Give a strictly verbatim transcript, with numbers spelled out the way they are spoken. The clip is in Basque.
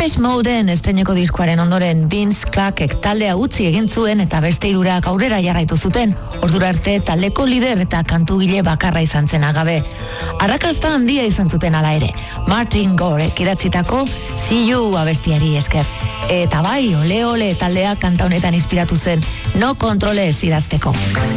Depeche Modeen estreineko diskoaren ondoren Vince Clarkek taldea utzi egin zuen eta beste hirurak aurrera jarraitu zuten. Ordura arte taldeko lider eta kantugile bakarra izan zen agabe. Arrakasta handia izan zuten hala ere. Martin Gorek idatzitako See You abestiari esker. Eta bai, ole ole taldea kanta honetan inspiratu zen, No Controles idazteko.